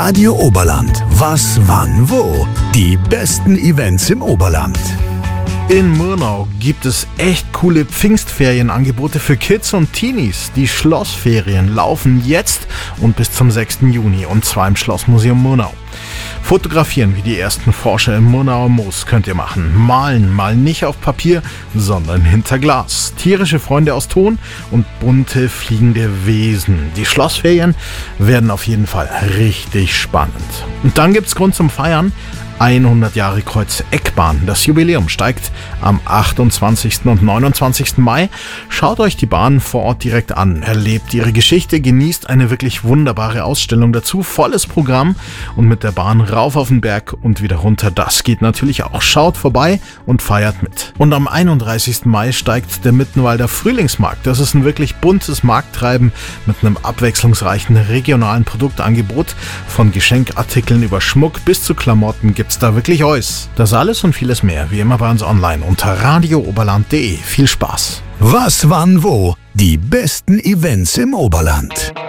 Radio Oberland. Was, wann, wo? Die besten Events im Oberland. In Murnau gibt es echt coole Pfingstferienangebote für Kids und Teenies. Die Schlossferien laufen jetzt und bis zum 6. Juni und zwar im Schlossmuseum Murnau. Fotografieren wie die ersten Forscher im Murnauer Moos könnt ihr machen. Malen, mal nicht auf Papier, sondern hinter Glas. Tierische Freunde aus Ton und bunte fliegende Wesen. Die Schlossferien werden auf jeden Fall richtig spannend. Und dann gibt's Grund zum Feiern. 100 Jahre Kreuz Eckbahn. Das Jubiläum steigt am 28. und 29. Mai. Schaut euch die Bahn vor Ort direkt an. Erlebt ihre Geschichte, genießt eine wirklich wunderbare Ausstellung dazu. Volles Programm und mit der Bahn rauf auf den Berg und wieder runter. Das geht natürlich auch. Schaut vorbei und feiert mit. Und am 31. Mai steigt der Mittenwalder Frühlingsmarkt. Das ist ein wirklich buntes Markttreiben mit einem abwechslungsreichen regionalen Produktangebot. Von Geschenkartikeln über Schmuck bis zu Klamotten gibt's da wirklich alles. Das alles und vieles mehr, wie immer bei uns online unter radiooberland.de. Viel Spaß! Was, wann, wo? Die besten Events im Oberland.